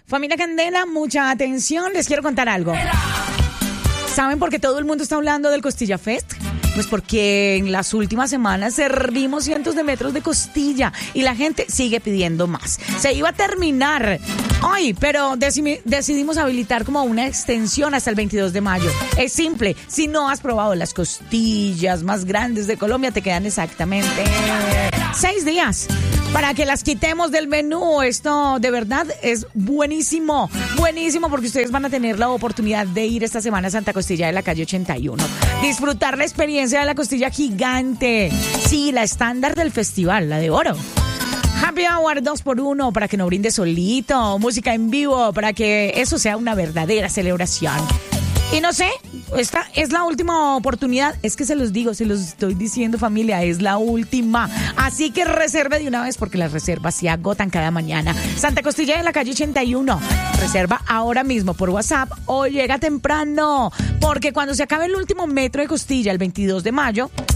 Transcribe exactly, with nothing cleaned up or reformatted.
Familia Candela, mucha atención, les quiero contar algo. ¿Saben por qué todo el mundo está hablando del Costilla Fest? Pues porque en las últimas semanas servimos cientos de metros de costilla y la gente sigue pidiendo más. Se iba a terminar hoy, pero deci- decidimos habilitar como una extensión hasta el veintidós de mayo. Es simple, si no has probado las costillas más grandes de Colombia, te quedan exactamente seis días para que las quitemos del menú. Esto de verdad es buenísimo, buenísimo, porque ustedes van a tener la oportunidad de ir esta semana a Santa Costilla de la calle ochenta y uno. Disfrutar la experiencia de la costilla gigante. Sí, la estándar del festival, la de oro. Happy Hour dos por uno para que no brinde solito. Música en vivo para que eso sea una verdadera celebración. Y no sé, esta es la última oportunidad. Es que se los digo, se los estoy diciendo, familia, es la última. Así que reserve de una vez porque las reservas se agotan cada mañana. Santa Costilla de la calle ochenta y uno. Reserva ahora mismo por WhatsApp o llega temprano. Porque cuando se acabe el último metro de costilla, el veintidós de mayo,